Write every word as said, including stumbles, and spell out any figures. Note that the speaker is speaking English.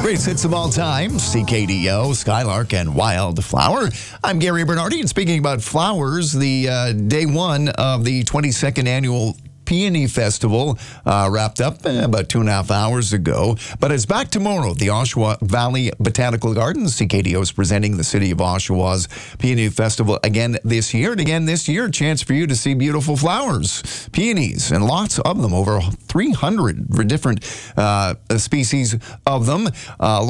Greatest hits of all time, C K D O, Skylark, and Wildflower. I'm Gary Bernardi, and speaking about flowers, the uh, day one of the twenty-second annual Peony Festival uh, wrapped up uh, about two and a half hours ago, but it's back tomorrow. The Oshawa Valley Botanical Gardens, C K D O is presenting the City of Oshawa's Peony Festival again this year. And again this year, a chance for you to see beautiful flowers, peonies, and lots of them, over three hundred different uh, species of them. Uh,